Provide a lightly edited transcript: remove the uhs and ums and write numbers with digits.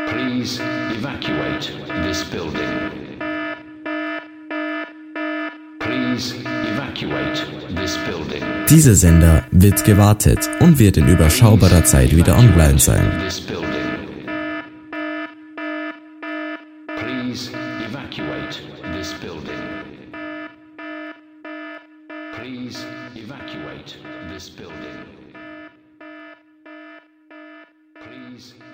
Please evacuate this building. Please evacuate this building. Dieser Sender wird gewartet und wird in überschaubarer Zeit wieder online sein. Please evacuate this building. Please evacuate this building. Please